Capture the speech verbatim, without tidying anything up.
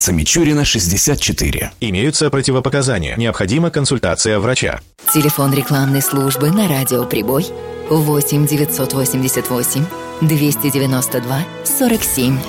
Мичурина, шестьдесят четыре. Имеются противопоказания. Необходима консультация врача. Телефон рекламной службы на радио «Прибой» восемь девятьсот восемьдесят восемь двести девяносто два сорок семь.